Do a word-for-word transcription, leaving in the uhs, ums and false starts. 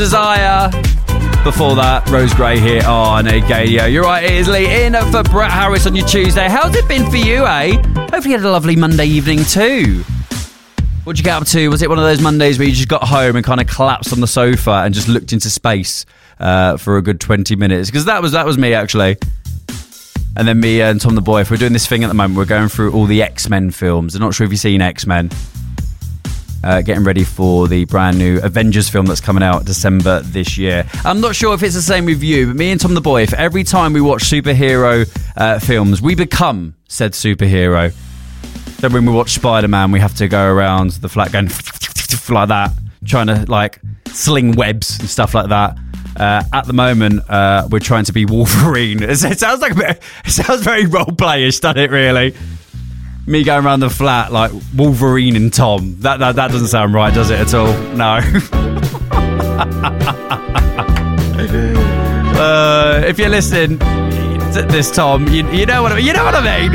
Desire. Before that, Rose Gray here on Gadio. You're right, it is Lee in for Brett Harris on your Tuesday. How's it been for you, eh? Hopefully you had a lovely Monday evening too. What'd you get up to? Was it one of those Mondays where you just got home and kind of collapsed on the sofa and just looked into space uh, for a good twenty minutes? Because that was that was me, actually. And then me and Tom the Boy, if we're doing this thing at the moment, we're going through all the X-Men films. I'm not sure if you've seen X-Men. Uh, getting ready for the brand new Avengers film that's coming out December this year. I'm not sure if it's the same with you, but me and Tom the Boy, if every time we watch superhero uh, films, we become said superhero. So when we watch Spider-Man, we have to go around the flat going like that, trying to like sling webs and stuff like that. Uh, at the moment, uh, we're trying to be Wolverine. It sounds like a bit, it sounds very role-playish, doesn't it? Really, me going around the flat like Wolverine and Tom. That that, that doesn't sound right, does it at all? No. uh, if you're listening to this, Tom, you, you know what I mean. You know what I mean.